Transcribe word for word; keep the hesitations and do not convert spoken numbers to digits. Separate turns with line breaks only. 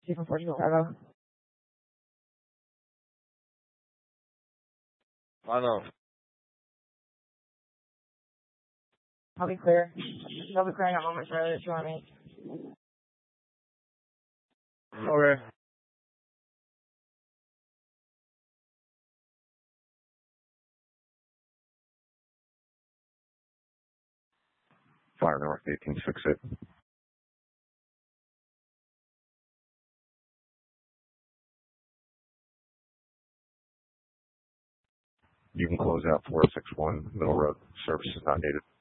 Two from four Chicago.
I know.
I'll be clear. I'll be clear in a moment, sir, that you want me.
Okay.
Fire North eighteen six eight. You can close out four six one, Middle Road. Service is not needed.